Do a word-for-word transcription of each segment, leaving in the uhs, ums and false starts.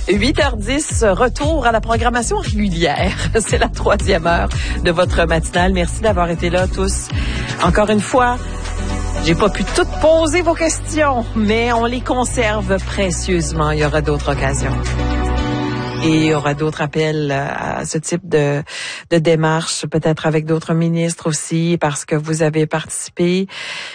huit heures dix, retour à la programmation régulière. C'est la troisième heure de votre matinale. Merci d'avoir été là tous. Encore une fois, j'ai pas pu toutes poser vos questions, mais on les conserve précieusement. Il y aura d'autres occasions. Et il y aura d'autres appels à ce type de, de démarche, peut-être avec d'autres ministres aussi, parce que vous avez participé.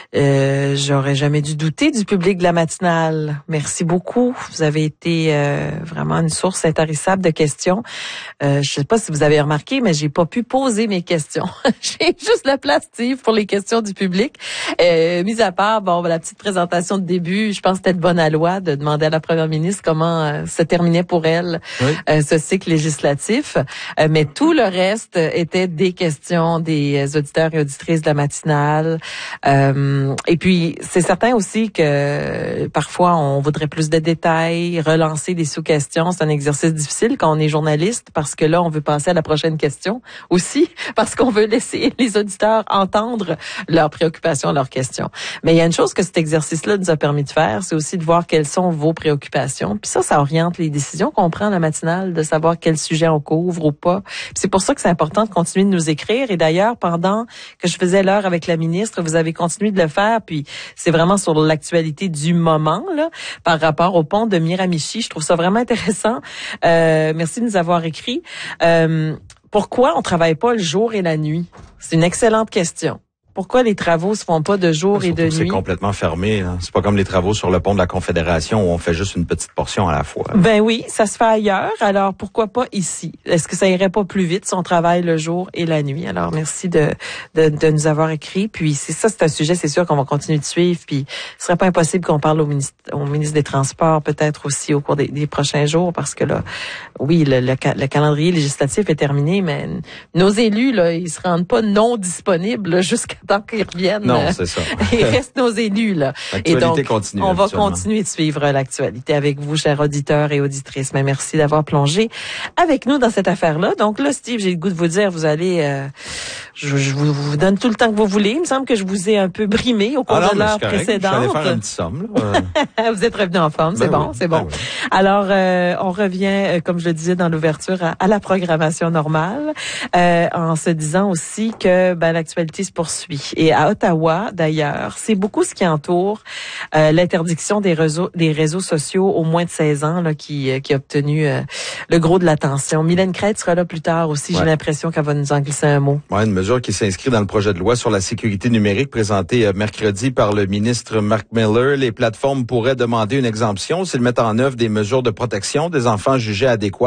Euh, j'aurais jamais dû douter du public de la matinale. Merci beaucoup. Vous avez été euh, vraiment une source intarissable de questions. Euh, je sais pas si vous avez remarqué, mais j'ai pas pu poser mes questions. J'ai juste la place, Steve, pour les questions du public. Euh, mis à part, bon, la petite présentation de début, je pense que c'était de bonne loi de demander à la première ministre comment euh, se terminait pour elle. Oui. Euh, ce cycle législatif, euh, mais tout le reste était des questions des auditeurs et auditrices de la matinale. Euh, et puis, c'est certain aussi que parfois, on voudrait plus de détails, relancer des sous-questions. C'est un exercice difficile quand on est journaliste parce que là, on veut passer à la prochaine question aussi, parce qu'on veut laisser les auditeurs entendre leurs préoccupations, leurs questions. Mais il y a une chose que cet exercice-là nous a permis de faire, c'est aussi de voir quelles sont vos préoccupations. Puis ça, ça oriente les décisions qu'on prend à la matinale, de savoir quel sujet on couvre ou pas. Puis c'est pour ça que c'est important de continuer de nous écrire. Et d'ailleurs, pendant que je faisais l'heure avec la ministre, vous avez continué de le faire. Puis c'est vraiment sur l'actualité du moment, là, par rapport au pont de Miramichi. Je trouve ça vraiment intéressant. Euh, merci de nous avoir écrit. Euh, pourquoi on travaille pas le jour et la nuit? C'est une excellente question. Pourquoi les travaux se font pas de jour et de nuit? C'est complètement fermé. Hein. C'est pas comme les travaux sur le pont de la Confédération où on fait juste une petite portion à la fois. Ben oui, ça se fait ailleurs. Alors pourquoi pas ici? Est-ce que ça irait pas plus vite si on travaille le jour et la nuit? Alors merci de de, de nous avoir écrit. Puis c'est ça, c'est un sujet, c'est sûr qu'on va continuer de suivre. Puis ce serait pas impossible qu'on parle au ministre, au ministre des Transports peut-être aussi au cours des, des prochains jours, parce que là, oui, le, le, le calendrier législatif est terminé, mais nos élus là, ils se rendent pas non disponibles là, jusqu'à tant qu'ils reviennent. Non, c'est ça. Il reste nos élus, là. L'actualité continue. On va continuer de suivre l'actualité avec vous, chers auditeurs et auditrices. Mais merci d'avoir plongé avec nous dans cette affaire-là. Donc là, Steve, j'ai le goût de vous dire, vous allez, euh, je, je vous, vous donne tout le temps que vous voulez. Il me semble que je vous ai un peu brimé au cours ah non, de l'heure précédente. Je vais aller faire un petit somme, là. Vous êtes revenu en forme, c'est ben bon, oui, c'est bon. Ben oui. Alors, euh, on revient, euh, comme je le disais dans l'ouverture, à, à la programmation normale, euh, en se disant aussi que ben, l'actualité se poursuit. Et à Ottawa, d'ailleurs, c'est beaucoup ce qui entoure euh, l'interdiction des réseaux, des réseaux sociaux aux moins de seize ans là, qui, qui a obtenu euh, le gros de l'attention. Mylène Crête sera là plus tard aussi. Ouais. J'ai l'impression qu'elle va nous en glisser un mot. Ouais, une mesure qui s'inscrit dans le projet de loi sur la sécurité numérique présenté euh, mercredi par le ministre Mark Miller. Les plateformes pourraient demander une exemption s'ils mettent en œuvre des mesures de protection des enfants jugés adéquates